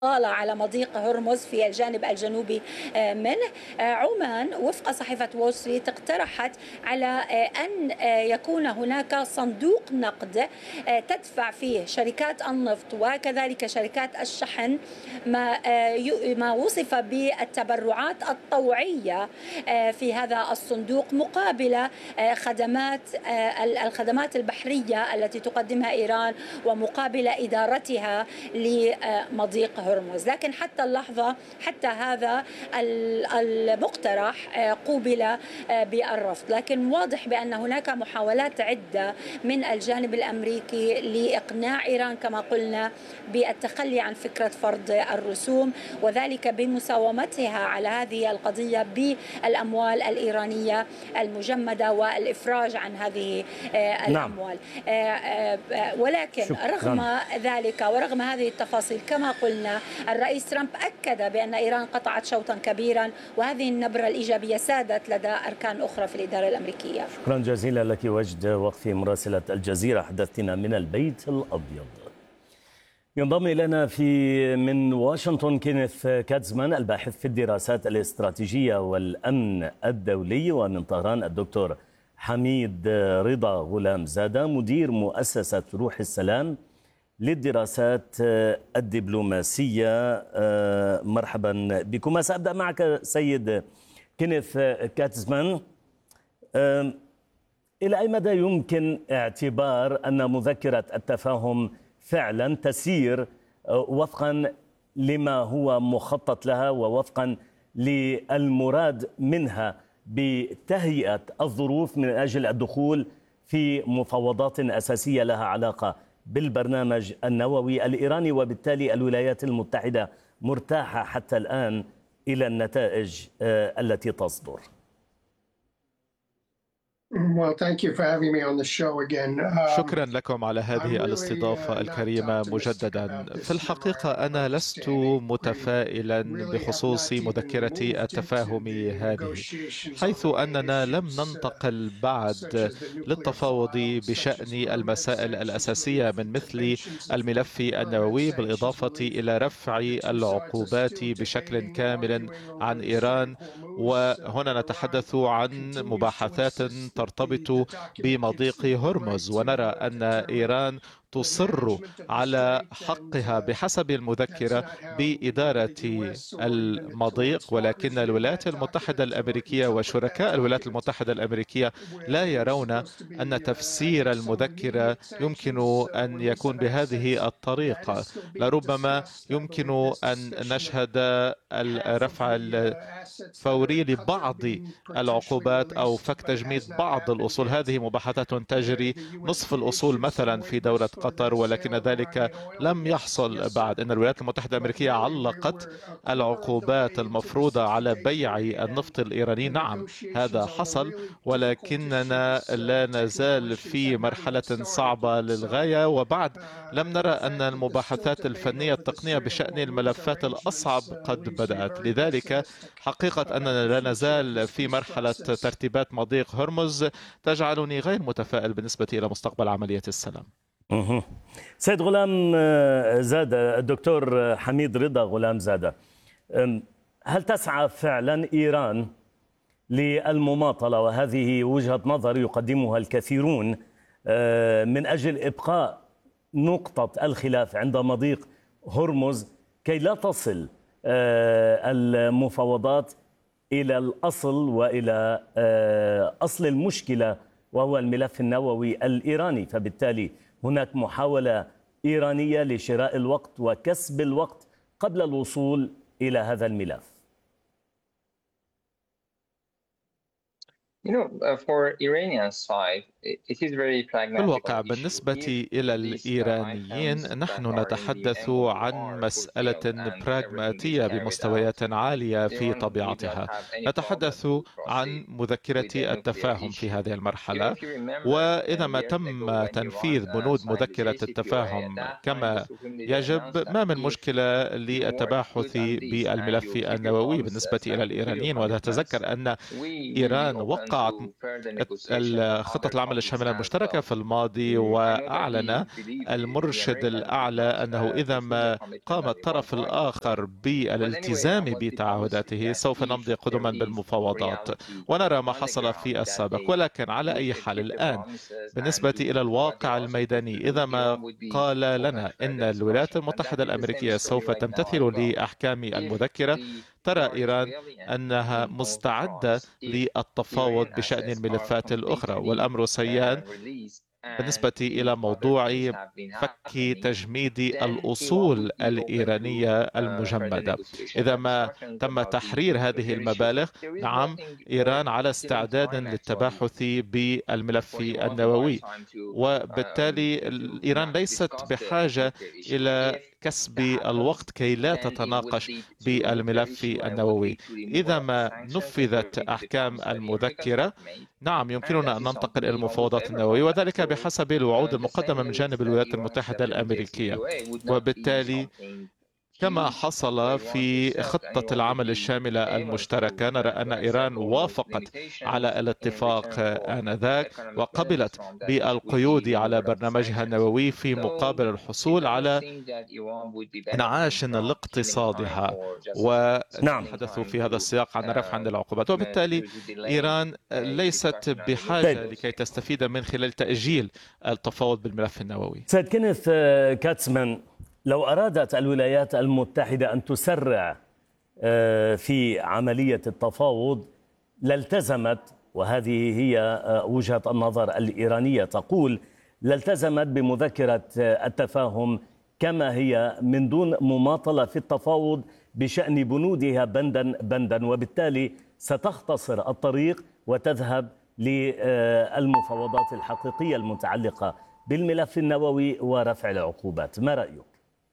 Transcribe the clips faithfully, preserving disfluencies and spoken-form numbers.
على مضيق هرمز في الجانب الجنوبي منه. عمان وفق صحيفة وول ستريت اقترحت على أن يكون هناك صندوق نقد تدفع فيه شركات النفط وكذلك شركات الشحن ما ما وصف بالتبرعات الطوعية في هذا الصندوق مقابل خدمات الخدمات البحرية التي تقدمها إيران ومقابل إدارتها لمضيق هرمز. لكن حتى اللحظة حتى هذا المقترح قوبل بالرفض، لكن واضح بأن هناك محاولات عدة من الجانب الأمريكي لإقناع إيران كما قلنا بالتخلي عن فكرة فرض الرسوم، وذلك بمساومتها على هذه القضية بالأموال الإيرانية المجمدة والإفراج عن هذه الأموال. نعم. ولكن شكرا. رغم ذلك ورغم هذه التفاصيل كما قلنا الرئيس ترامب أكد بأن إيران قطعت شوطا كبيرا، وهذه النبرة الإيجابية سادت لدى أركان أخرى في الإدارة الأمريكية. شكرا جزيلا لك وجد وقفي مراسلة الجزيرة حدثتنا من البيت الأبيض. ينضم إلينا في من واشنطن كينيث كاتزمان الباحث في الدراسات الاستراتيجية والأمن الدولي، ومن طهران الدكتور حميد رضا غلام زادة مدير مؤسسة روح السلام للدراسات الدبلوماسية. مرحبا بكم. سأبدأ معك سيد كينيث كاتزمان. إلى أي مدى يمكن اعتبار أن مذكرة التفاهم فعلا تسير وفقا لما هو مخطط لها ووفقا للمراد منها بتهيئة الظروف من أجل الدخول في مفاوضات أساسية لها علاقة بالبرنامج النووي الإيراني، وبالتالي الولايات المتحدة مرتاحة حتى الآن إلى النتائج التي تصدر؟ شكرا لكم على هذه الاستضافة الكريمة مجددا. في الحقيقة أنا لست متفائلا بخصوص مذكرة التفاهم هذه، حيث أننا لم ننتقل بعد للتفاوض بشأن المسائل الأساسية من مثل الملف النووي، بالإضافة إلى رفع العقوبات بشكل كامل عن إيران. وهنا نتحدث عن مباحثات ترتبط بمضيق هرمز، ونرى أن إيران تصر على حقها بحسب المذكرة بإدارة المضيق، ولكن الولايات المتحدة الأمريكية وشركاء الولايات المتحدة الأمريكية لا يرون أن تفسير المذكرة يمكن أن يكون بهذه الطريقة. لربما يمكن أن نشهد الرفع الفوري لبعض العقوبات أو فك تجميد بعض الأصول. هذه مباحثات تجري، نصف الأصول مثلا في دولة قطر، ولكن ذلك لم يحصل بعد. إن الولايات المتحدة الأمريكية علقت العقوبات المفروضة على بيع النفط الإيراني. نعم هذا حصل، ولكننا لا نزال في مرحلة صعبة للغاية، وبعد لم نرى أن المباحثات الفنية التقنية بشأن الملفات الأصعب قد بدأت. لذلك حقيقة أننا لا نزال في مرحلة ترتيبات مضيق هرمز تجعلني غير متفائل بالنسبة إلى مستقبل عملية السلام. سيد غلام زادة، الدكتور حميد رضا غلام زادة، هل تسعى فعلا إيران للمماطلة، وهذه وجهة نظر يقدمها الكثيرون، من أجل إبقاء نقطة الخلاف عند مضيق هرمز كي لا تصل المفاوضات إلى الأصل وإلى أصل المشكلة وهو الملف النووي الإيراني؟ فبالتالي هناك محاولة إيرانية لشراء الوقت وكسب الوقت قبل الوصول إلى هذا الملف. You know, uh, for Iranian side, it is very pragmatic. في الواقع بالنسبة إلى الإيرانيين نحن نتحدث عن مسألة براغماتية بمستويات عالية في طبيعتها. نتحدث عن مذكرة التفاهم في هذه المرحلة، وإذا ما تم تنفيذ بنود مذكرة التفاهم كما يجب ما من مشكلة للتباحث بالملف النووي بالنسبة إلى الإيرانيين. ونتذكر أن إيران وقع وقعت خطة العمل الشاملة المشتركة في الماضي، وأعلن المرشد الأعلى أنه إذا ما قام الطرف الآخر بالالتزام بتعهداته سوف نمضي قدما بالمفاوضات، ونرى ما حصل في السابق. ولكن على أي حال الآن بالنسبة إلى الواقع الميداني، إذا ما قال لنا إن الولايات المتحدة الأمريكية سوف تمتثل لأحكام المذكرة، ترى إيران أنها مستعدة للتفاوض بشأن الملفات الأخرى. والأمر سيان بالنسبة إلى موضوع فك تجميد الأصول الإيرانية المجمدة. إذا ما تم تحرير هذه المبالغ، نعم، إيران على استعداد للتباحث بالملف النووي، وبالتالي إيران ليست بحاجة إلى كسب الوقت كي لا تتناقش بالملف النووي. إذا ما نفذت أحكام المذكرة، نعم، يمكننا أن ننتقل إلى المفاوضات النووية، وذلك بحسب الوعود المقدمة من جانب الولايات المتحدة الأمريكية. وبالتالي كما حصل في خطة العمل الشاملة المشتركة، نرى أن إيران وافقت على الاتفاق آنذاك وقبلت بالقيود على برنامجها النووي في مقابل الحصول على انعاش لاقتصادها، ونحدث في هذا السياق عن رفع عن العقوبات. وبالتالي إيران ليست بحاجة لكي تستفيد من خلال تأجيل التفاوض بالملف النووي. سيد كينيث كاتسمان، لو أرادت الولايات المتحدة أن تسرع في عملية التفاوض لالتزمت، وهذه هي وجهة النظر الإيرانية تقول، لالتزمت بمذكرة التفاهم كما هي من دون مماطلة في التفاوض بشأن بنودها بندا بندا، وبالتالي ستختصر الطريق وتذهب للمفاوضات الحقيقية المتعلقة بالملف النووي ورفع العقوبات. ما رأيك؟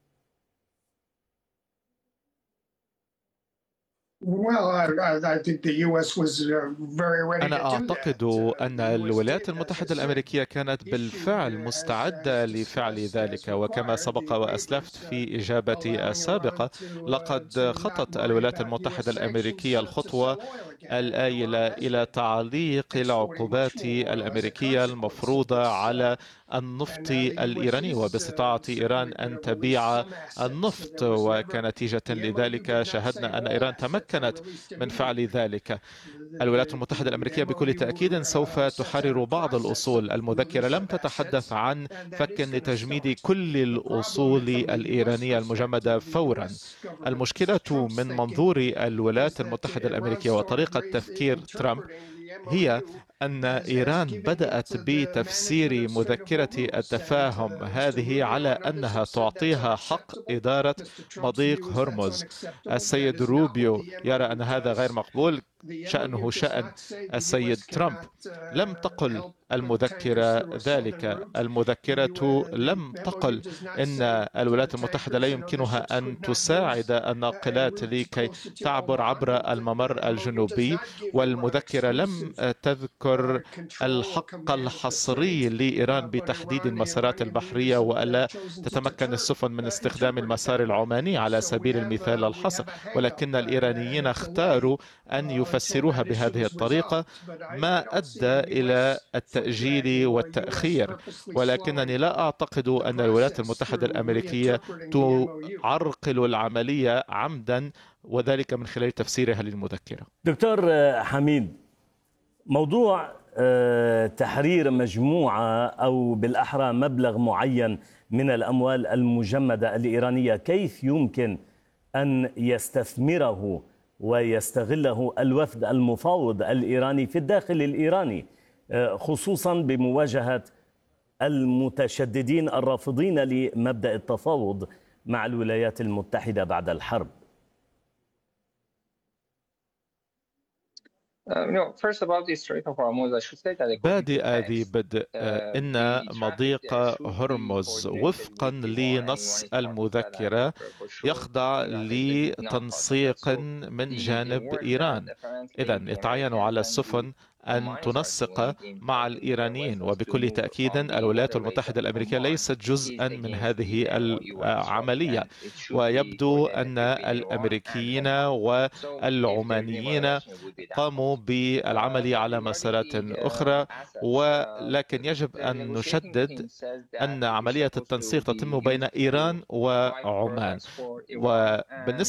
أنا أعتقد أن الولايات المتحدة الأمريكية كانت بالفعل مستعدة لفعل ذلك، وكما سبق وأسلفت في إجابتي السابقة، لقد خطت الولايات المتحدة الأمريكية الخطوة الآيلة إلى تعليق العقوبات الأمريكية المفروضة على النفط الإيراني وباستطاعة إيران أن تبيع النفط، وكنتيجة لذلك شاهدنا أن إيران تمكنت من فعل ذلك. الولايات المتحدة الأمريكية بكل تأكيد سوف تحرر بعض الأصول. المذكرة لم تتحدث عن فك لتجميد كل الأصول الإيرانية المجمدة فورا. المشكلة من منظور الولايات المتحدة الأمريكية وطريقة تفكير ترامب هي أن إيران بدأت بتفسير مذكرة التفاهم هذه على أنها تعطيها حق إدارة مضيق هرمز. السيد روبيو يرى أن هذا غير مقبول، شأنه شأن السيد ترامب. لم تقل المذكرة ذلك. المذكرة لم تقل إن الولايات المتحدة لا يمكنها أن تساعد الناقلات لكي تعبر عبر الممر الجنوبي، والمذكرة لم تذكر الحق الحصري لإيران بتحديد المسارات البحرية وألا تتمكن السفن من استخدام المسار العماني على سبيل المثال الحصر، ولكن الإيرانيين اختاروا أن يفسروها بهذه الطريقة، ما أدى إلى التأجيل والتأخير. ولكنني لا أعتقد أن الولايات المتحدة الأمريكية تعرقل العملية عمدا، وذلك من خلال تفسيرها للمذكرة. دكتور حميد، موضوع تحرير مجموعة أو بالأحرى مبلغ معين من الأموال المجمدة الإيرانية، كيف يمكن أن يستثمره ويستغله الوفد المفاوض الإيراني في الداخل الإيراني، خصوصا بمواجهة المتشددين الرافضين لمبدأ التفاوض مع الولايات المتحدة بعد الحرب؟ بادئ ذي بدء إن مضيق هرمز وفقا لنص المذكرة يخضع لتنسيق من جانب إيران. إذن يتعين على السفن أن تنسق مع الإيرانيين، وبكل تأكيد الولايات المتحدة الأمريكية ليست جزءا من هذه العملية، ويبدو أن الأمريكيين والعمانيين قاموا بالعمل على مسارات أخرى، ولكن يجب أن نشدد أن عملية التنسيق تتم بين إيران وعمان. وبالنسبة